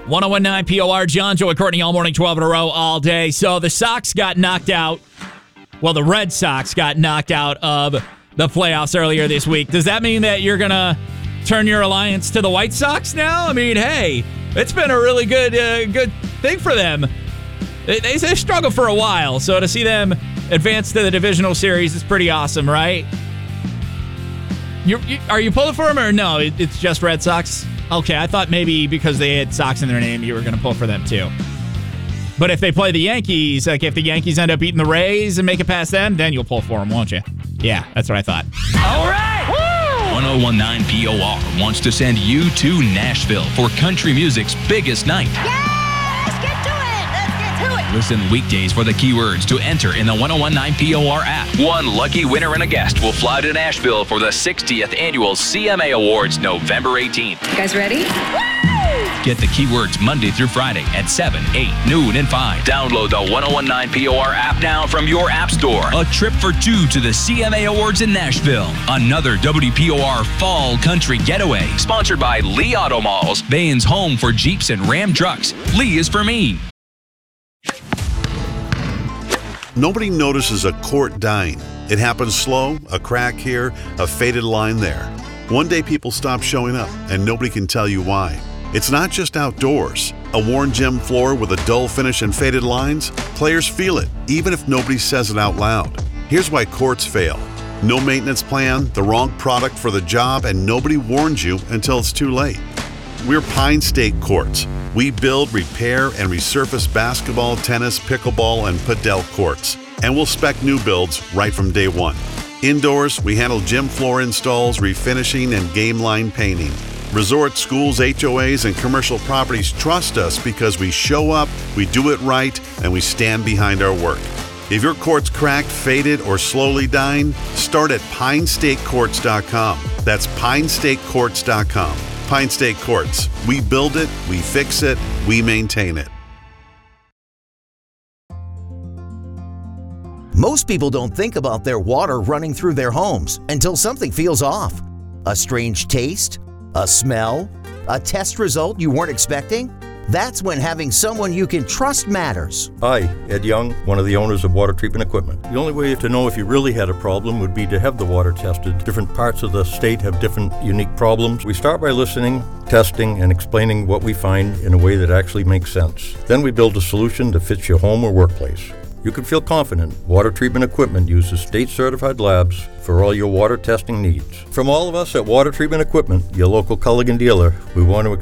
1019 POR, John, Joe, and Courtney all morning, 12 in a row, all day. So the Sox got knocked out. Well, the Red Sox got knocked out of the playoffs earlier this week. Does that mean that you're going to turn your alliance to the White Sox now? I mean, hey, it's been a really good thing for them. They struggled for a while, so to see them advance to the divisional series is pretty awesome, right? Are you pulling for them or no? It's just Red Sox? Okay, I thought maybe because they had Sox in their name, you were going to pull for them too. But if they play the Yankees, like if the Yankees end up beating the Rays and make it past them, then you'll pull for them, won't you? Yeah, that's what I thought. All right! Woo! 1019 POR wants to send you to Nashville for country music's biggest night. Yeah! Let's get to it! Let's get to it! Listen weekdays for the keywords to enter in the 1019 POR app. One lucky winner and a guest will fly to Nashville for the 60th Annual CMA Awards November 18th. You guys ready? Get the keywords Monday through Friday at 7, 8, noon, and 5. Download the 1019 POR app now from your app store. A trip for two to the CMA Awards in Nashville. Another WPOR Fall Country Getaway. Sponsored by Lee Auto Malls, Bain's home for Jeeps and Ram trucks. Lee is for me. Nobody notices a quart dying. It happens slow, a crack here, a faded line there. One day people stop showing up, and nobody can tell you why. It's not just outdoors. A worn gym floor with a dull finish and faded lines? Players feel it, even if nobody says it out loud. Here's why quarts fail. No maintenance plan, the wrong product for the job, and nobody warns you until it's too late. We're Pine State Quartz. We build, repair, and resurface basketball, tennis, pickleball, and padel courts. And we'll spec new builds right from day one. Indoors, we handle gym floor installs, refinishing, and game line painting. Resorts, schools, HOAs, and commercial properties trust us because we show up, we do it right, and we stand behind our work. If your court's cracked, faded, or slowly dying, start at PineStateQuartz.com. That's PineStateQuartz.com. Pine State Quartz. We build it, we fix it, we maintain it. Most people don't think about their water running through their homes until something feels off. A strange taste? A smell? A test result you weren't expecting? That's when having someone you can trust matters. Hi, Ed Young, one of the owners of Water Treatment Equipment. The only way to know if you really had a problem would be to have the water tested. Different parts of the state have different unique problems. We start by listening, testing, and explaining what we find in a way that actually makes sense. Then we build a solution that fits your home or workplace. You can feel confident Water Treatment Equipment uses state-certified labs for all your water testing needs. From all of us at Water Treatment Equipment, your local Culligan dealer, we want to